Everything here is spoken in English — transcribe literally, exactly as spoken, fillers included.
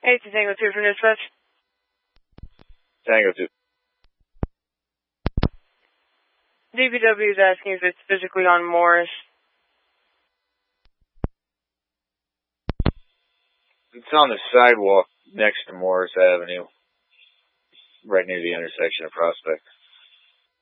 Hey, it's Tango two from Dispatch. Tango two. D P W is asking if it's physically on Morris. It's on the sidewalk next to Morris Avenue, right near the intersection of Prospect.